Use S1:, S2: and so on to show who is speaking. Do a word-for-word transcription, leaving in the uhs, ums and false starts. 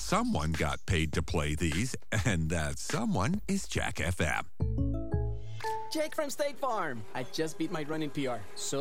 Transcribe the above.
S1: someone got paid to play these, and that someone is Jack F M.
S2: Jake from State Farm. I just beat my running P R. So